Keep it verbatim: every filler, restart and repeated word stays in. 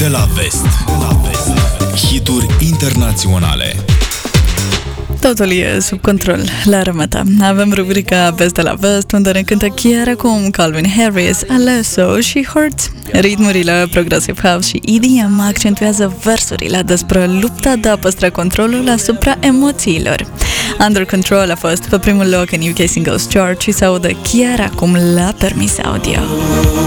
De la vest. Hituri internaționale. Totul e sub control la Armata. Avem rubrica Peste la Vest, unde ne cântă chiar acum Calvin Harris, Alesso și Hurt. Ritmurile Progressive House și E D M accentuează versurile despre lupta de a păstra controlul asupra emoțiilor. Under Control a fost pe primul loc în U K Singles Chart și se aude chiar acum la Permis Audio.